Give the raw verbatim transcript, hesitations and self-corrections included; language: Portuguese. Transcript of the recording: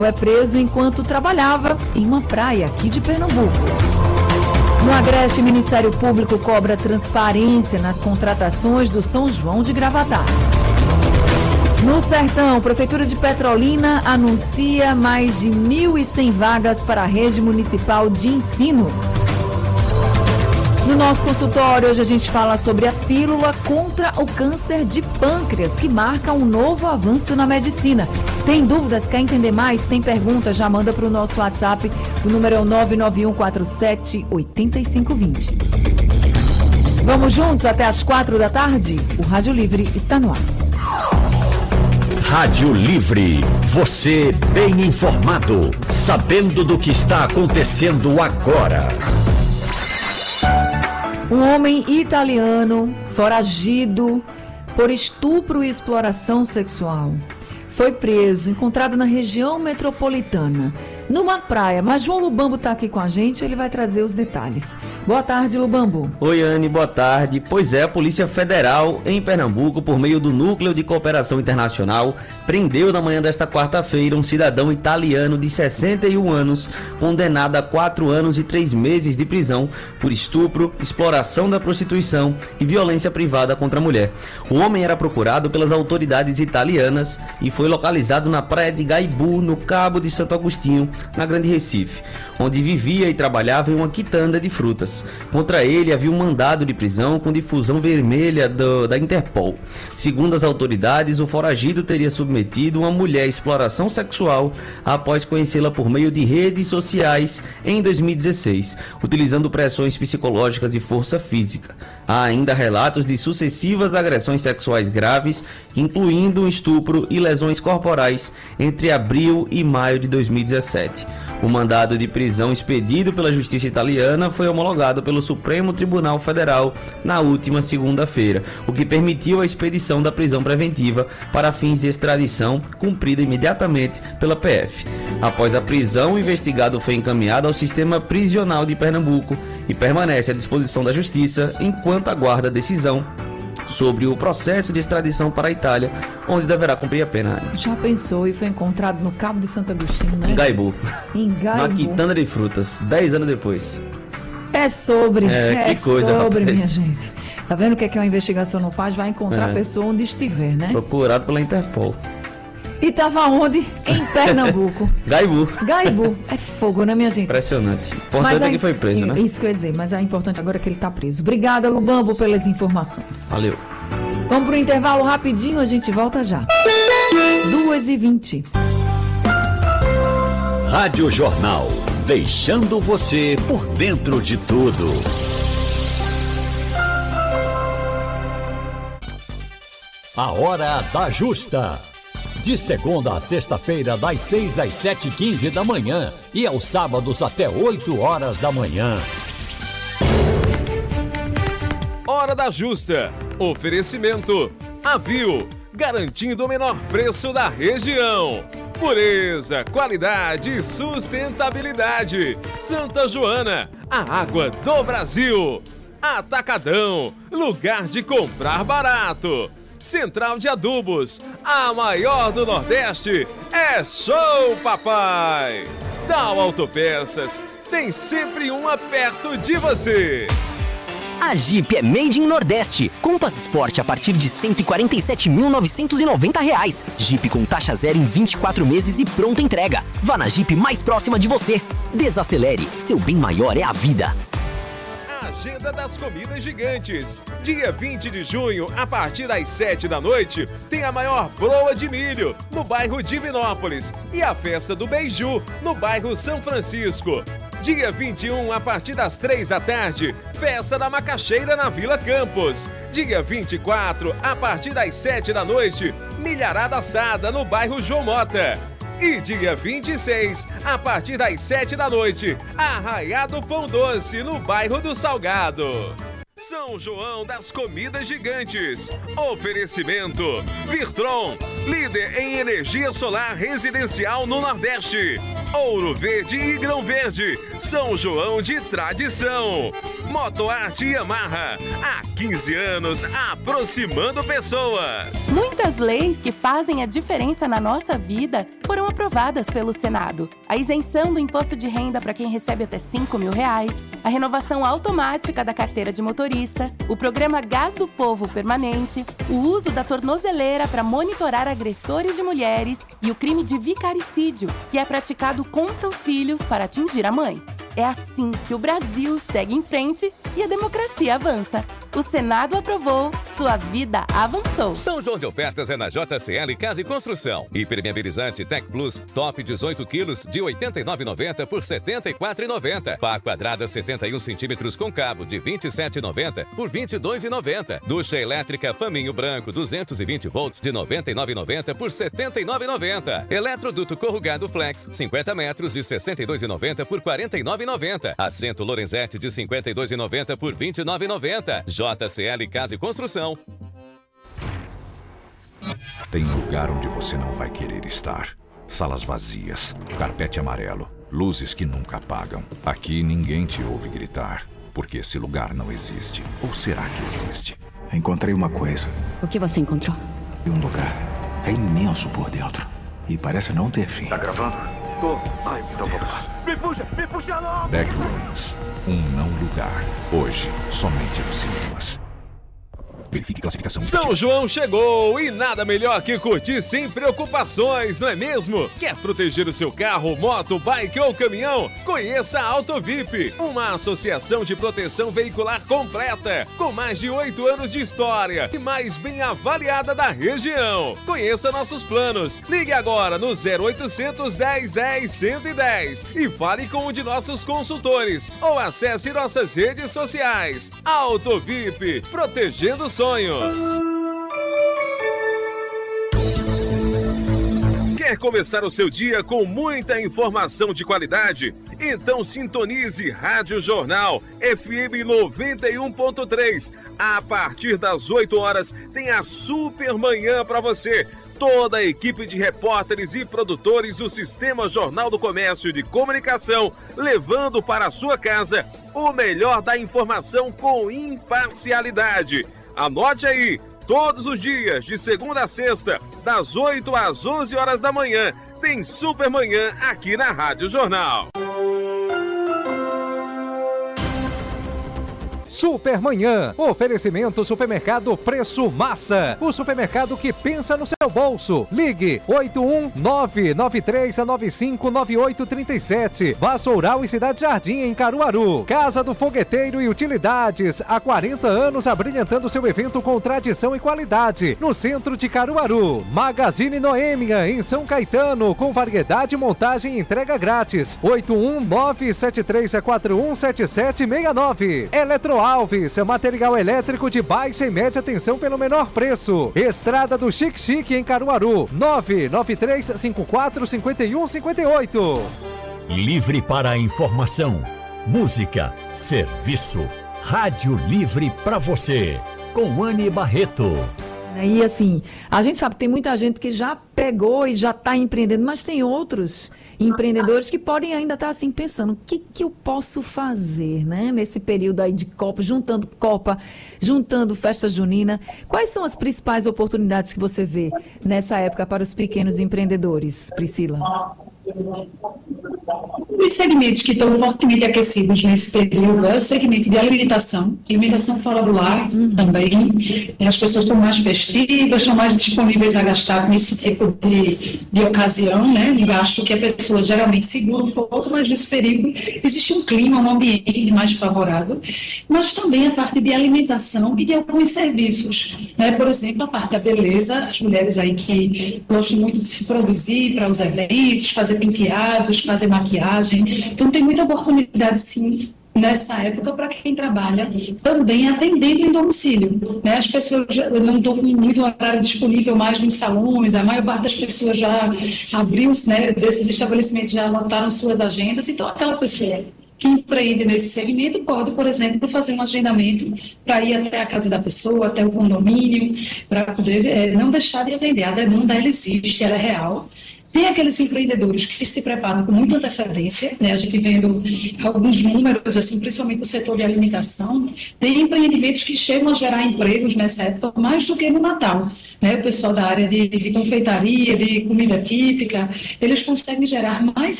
É preso enquanto trabalhava em uma praia aqui de Pernambuco. No Agreste, o Ministério Público cobra transparência nas contratações do São João de Gravatá. No Sertão, a Prefeitura de Petrolina anuncia mais de mil e cem vagas para a rede municipal de ensino. No nosso consultório, hoje a gente fala sobre a pílula contra o câncer de pâncreas, que marca um novo avanço na medicina. Tem dúvidas? Quer entender mais? Tem pergunta? Já manda para o nosso WhatsApp. O número é o nove nove um quatro sete oito cinco dois zero. Vamos juntos até as quatro da tarde? O Rádio Livre está no ar. Rádio Livre, você bem informado, sabendo do que está acontecendo agora. Um homem italiano foragido por estupro e exploração sexual foi preso, encontrado na região metropolitana, numa praia. Mas João Lubambo está aqui com a gente, ele vai trazer os detalhes. Boa tarde, Lubambo. Oi, Anne, boa tarde. Pois é, a Polícia Federal em Pernambuco, por meio do Núcleo de Cooperação Internacional, prendeu na manhã desta quarta-feira um cidadão italiano de sessenta e um anos, condenado a quatro anos e três meses de prisão por estupro, exploração da prostituição e violência privada contra a mulher. O homem era procurado pelas autoridades italianas e foi localizado na praia de Gaibu, no Cabo de Santo Agostinho, na Grande Recife, onde vivia e trabalhava em uma quitanda de frutas. Contra ele havia um mandado de prisão com difusão vermelha do, da Interpol. Segundo as autoridades, o foragido teria submetido uma mulher à exploração sexual após conhecê-la por meio de redes sociais em dois mil e dezesseis, utilizando pressões psicológicas e força física. Há ainda relatos de sucessivas agressões sexuais graves, incluindo um estupro e lesões corporais entre abril e maio de dois mil e dezessete. O mandado de prisão expedido pela Justiça Italiana foi homologado pelo Supremo Tribunal Federal na última segunda-feira, o que permitiu a expedição da prisão preventiva para fins de extradição cumprida imediatamente pela P F. Após a prisão, o investigado foi encaminhado ao Sistema Prisional de Pernambuco e permanece à disposição da Justiça enquanto aguarda a decisão sobre o processo de extradição para a Itália, onde deverá cumprir a pena. Já pensou e foi encontrado no Cabo de Santo Agostinho, né? Em Gaibu. Em Gaibu. Na quitanda de frutas, dez anos depois. É sobre, é, é que coisa, sobre, rapaz. Minha gente. Tá vendo o que é que uma investigação não faz? Vai encontrar É. a pessoa onde estiver, né? Procurado pela Interpol. E tava onde? Em Pernambuco. Gaibu. Gaibu. É fogo, né, minha gente? Impressionante. Importante é que foi preso, né? Isso que eu ia dizer, mas é importante agora que ele tá preso. Obrigada, Lubambo, pelas informações. Valeu. Vamos pro intervalo rapidinho, a gente volta já. duas e vinte. Rádio Jornal, deixando você por dentro de tudo. A Hora da Justa. De segunda a sexta-feira, das seis às sete e quinze da manhã e aos sábados até oito horas da manhã. Hora da Justa. Oferecimento Avil, garantindo o menor preço da região. Pureza, qualidade e sustentabilidade. Santa Joana, a água do Brasil. Atacadão, lugar de comprar barato. Central de Adubos, a maior do Nordeste. É show, papai! Dow Autopeças, tem sempre uma perto de você. A Jeep é Made in Nordeste, com Pass Sport a partir de cento e quarenta e sete mil novecentos e noventa reais. Jeep com taxa zero em vinte e quatro meses e pronta entrega. Vá na Jeep mais próxima de você. Desacelere, seu bem maior é a vida. Agenda das Comidas Gigantes. Dia vinte de junho, a partir das sete da noite, tem a maior broa de milho, no bairro Divinópolis, e a festa do Beiju, no bairro São Francisco. Dia vinte e um, a partir das três da tarde, festa da macaxeira na Vila Campos. Dia vinte e quatro, a partir das sete da noite, milharada assada no bairro João Mota. E dia vinte e seis, a partir das sete da noite, Arraiado Pão Doce, no bairro do Salgado. São João das Comidas Gigantes. Oferecimento Virtron, líder em energia solar residencial no Nordeste. Ouro Verde e Grão Verde, São João de tradição. Motoarte Yamaha, há quinze anos aproximando pessoas. Muitas leis que fazem a diferença na nossa vida foram aprovadas pelo Senado. A isenção do imposto de renda para quem recebe até cinco mil reais, a renovação automática da carteira de motorista, o programa Gás do Povo Permanente, o uso da tornozeleira para monitorar agressores de mulheres e o crime de vicaricídio, que é praticado contra os filhos para atingir a mãe. É assim que o Brasil segue em frente e a democracia avança. O Senado aprovou, sua vida avançou. São João de ofertas é na J C L Casa e Construção. Hipermeabilizante Tech Plus, top dezoito quilos, de oitenta e nove reais e noventa centavos por setenta e quatro reais e noventa centavos. Pá quadrada setenta e um centímetros com cabo, de vinte e sete reais e noventa centavos por vinte e dois reais e noventa centavos. Ducha elétrica Faminho Branco, duzentos e vinte volts, de noventa e nove reais e noventa centavos por setenta e nove reais e noventa centavos. Eletroduto corrugado Flex, cinquenta metros, de sessenta e dois reais e noventa centavos por quarenta e nove reais e noventa centavos. Assento Lorenzetti, de cinquenta e dois reais e noventa centavos por vinte e nove reais e noventa centavos. J C L Casa e Construção. Tem lugar onde você não vai querer estar. Salas vazias, carpete amarelo, luzes que nunca apagam. Aqui ninguém te ouve gritar, porque esse lugar não existe. Ou será que existe? Encontrei uma coisa. O que você encontrou? Um lugar. É imenso por dentro. E parece não ter fim. Tá gravando? Tô. Ai, então vamos lá. Me puxa, me puxa logo! Backrooms, um não lugar. Hoje, somente nos cinemas. Verifique classificação. São João chegou e nada melhor que curtir sem preocupações, não é mesmo? Quer proteger o seu carro, moto, bike ou caminhão? Conheça a AutoVip, uma associação de proteção veicular completa, com mais de oito anos de história e mais bem avaliada da região. Conheça nossos planos. Ligue agora no zero oitocentos, dez, dez, cento e dez e fale com um de nossos consultores ou acesse nossas redes sociais. AutoVip, protegendo sonhos. Quer começar o seu dia com muita informação de qualidade? Então sintonize Rádio Jornal F M noventa e um ponto três. A partir das oito horas tem a Super Manhã para você. Toda a equipe de repórteres e produtores do Sistema Jornal do Comércio de Comunicação, levando para a sua casa o melhor da informação com imparcialidade. Anote aí, todos os dias, de segunda a sexta, das oito às onze horas da manhã, tem Super Manhã aqui na Rádio Jornal. Supermanhã, oferecimento Supermercado Preço Massa, o supermercado que pensa no seu bolso. Ligue oito um nove nove três nove cinco nove oito três sete, Vassoural e Cidade Jardim em Caruaru. Casa do Fogueteiro e Utilidades, há quarenta anos abrilhantando seu evento com tradição e qualidade, no centro de Caruaru. Magazine Noêmia em São Caetano, com variedade, montagem e entrega grátis. oito um nove sete três quatro um sete sete seis nove. Eletro Alves, material elétrico de baixa e média tensão pelo menor preço. Estrada do Chique Chique em Caruaru, nove nove três cinco quatro cinco um cinco oito. Livre para a informação, música, serviço. Rádio Livre para você, com Anne Barreto. E assim, a gente sabe que tem muita gente que já pegou e já está empreendendo, mas tem outros empreendedores que podem ainda estar assim pensando, o que, que eu posso fazer, né? Nesse período aí de Copa, juntando Copa, juntando festa junina. Quais são as principais oportunidades que você vê nessa época para os pequenos empreendedores, Priscila? Os segmentos que estão fortemente aquecidos nesse período é o segmento de alimentação, alimentação fora do lar uhum. também. As pessoas estão mais festivas, estão mais disponíveis a gastar com esse tipo de, de ocasião, né? Um gasto que a pessoa geralmente segura um pouco, mas nesse período existe um clima, um ambiente mais favorável. Mas também a parte de alimentação e de alguns serviços, né? Por exemplo, a parte da beleza, as mulheres aí que gostam muito de se produzir para os eventos, fazer penteados, fazer maquiagem. Então, tem muita oportunidade, sim, nessa época, para quem trabalha também atendendo em domicílio. Né? As pessoas já não estão com muito horário disponível mais nos salões, a maior parte das pessoas já abriu, né, desses estabelecimentos já anotaram suas agendas, então aquela pessoa que empreende nesse segmento pode, por exemplo, fazer um agendamento para ir até a casa da pessoa, até o condomínio, para poder é, não deixar de atender. A demanda, ela existe, ela é real. Tem aqueles empreendedores que se preparam com muita antecedência, né? A gente vendo alguns números, assim, principalmente no setor de alimentação, tem empreendimentos que chegam a gerar empregos nessa época mais do que no Natal, né? O pessoal da área de, de confeitaria, de comida típica, eles conseguem gerar mais